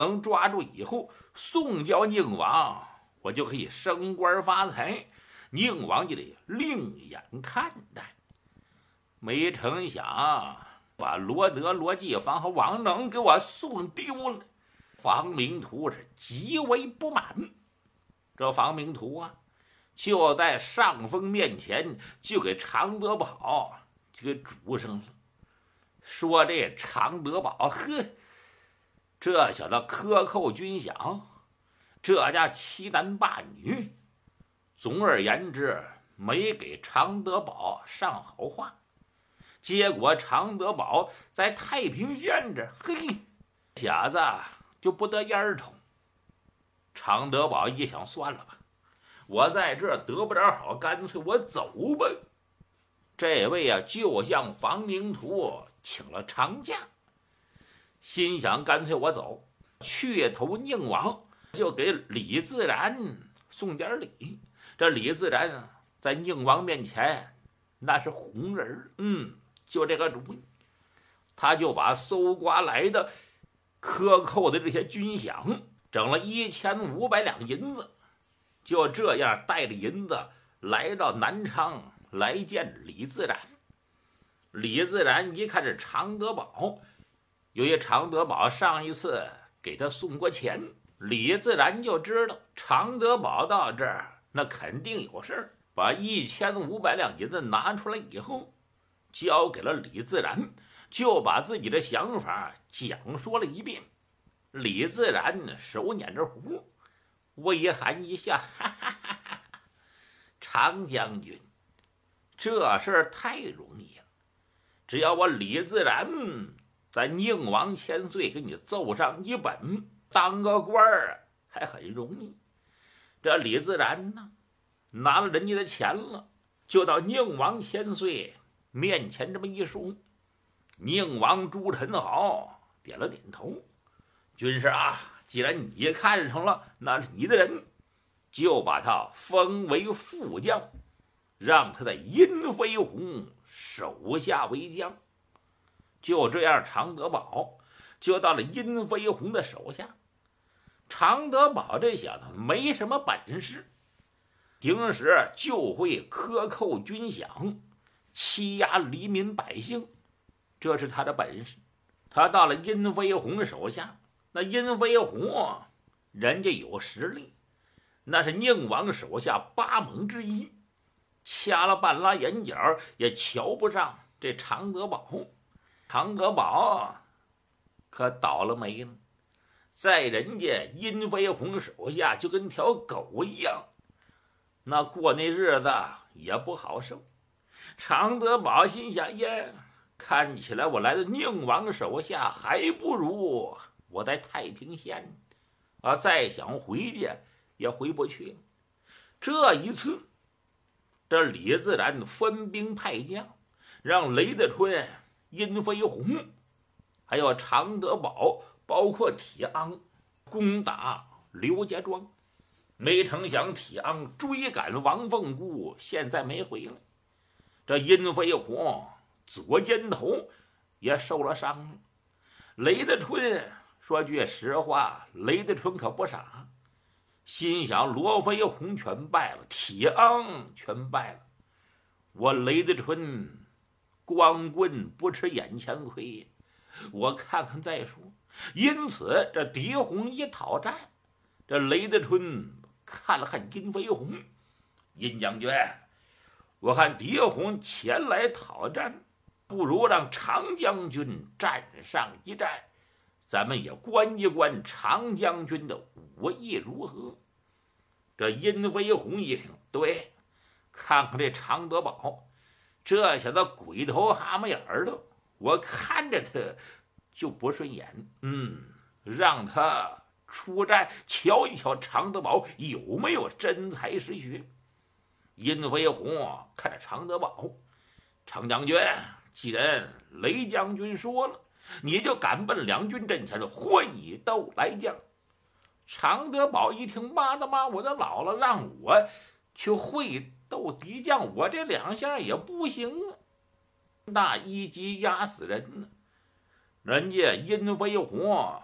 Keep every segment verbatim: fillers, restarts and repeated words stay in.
能抓住以后送交宁王，我就可以升官发财，宁王就得另眼看待。没成想把罗德、罗继房和王能给我送丢了。房明图是极为不满。这房明图啊，就在上峰面前就给常德宝就给主上了，说这常德宝，呵，这小子克扣军饷，这家欺男霸女，总而言之没给常德宝上好话。结果常德宝在太平县这，嘿，小子就不得烟头。常德宝一想，算了吧，我在这得不着好，干脆我走吧。这位啊，就向房明图请了长假，心想干脆我走，去投宁王，就给李自然送点礼。这李自然在宁王面前那是红人，嗯，就这个主意。他就把搜刮来的克扣的这些军饷整了一千五百两银子，就这样带着银子来到南昌来见李自然。李自然一看是常德宝，由于常德宝上一次给他送过钱，李自然就知道常德宝到这儿那肯定有事儿，把一千五百两银子拿出来以后交给了李自然，就把自己的想法讲说了一遍。李自然手捻着胡，微含一笑，哈哈哈哈，常将军，这事儿太容易了，只要我李自然在宁王千岁给你奏上一本，当个官儿还很容易。这李自然呢，拿了人家的钱了，就到宁王千岁面前这么一说。宁王朱宸濠点了点头，军师啊，既然你看上了，那是你的人，就把他封为副将，让他在殷飞鸿手下为将。就这样，常德宝就到了殷飞鸿的手下。常德宝这小子没什么本事，平时就会克扣军饷，欺压黎民百姓，这是他的本事。他到了殷飞鸿手下，那殷飞鸿人家有实力，那是宁王手下八猛之一，掐了半拉眼角也瞧不上这常德宝。常德宝可倒了霉了，在人家殷飞鸿手下就跟条狗一样，那过那日子也不好受。常德宝心想，耶，看起来我来到宁王手下还不如我在太平县啊，再想回去也回不去了。这一次，这李自然分兵派将，让雷德春、殷飞鸿还有常德宝，包括铁昂攻打刘家庄。没成想铁昂追赶王凤姑，现在没回来。这殷飞鸿左肩头也受了伤了。雷德春说句实话，雷德春可不傻，心想罗飞鸿全败了，铁昂全败了，我雷德春光棍不吃眼前亏，我看看再说。因此这狄鸿一讨战，这雷德春看了看殷飞鸿，殷将军，我看狄鸿前来讨战，不如让常将军站上一战，咱们也观一观常将军的武艺如何。这殷飞鸿一听，对，看看这常德宝，这小子鬼头蛤蟆眼儿的，我看着他就不顺眼，嗯，让他出战，瞧一瞧常德宝有没有真才实学。殷飞鸿看着常德宝，常将军，既然雷将军说了，你就赶奔两军阵前的会斗来将。常德宝一听，妈的妈，我都老了，让我去会斗敌将，我这两下也不行啊，那一击压死人呢。人家殷飞鸿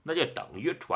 那就等于传。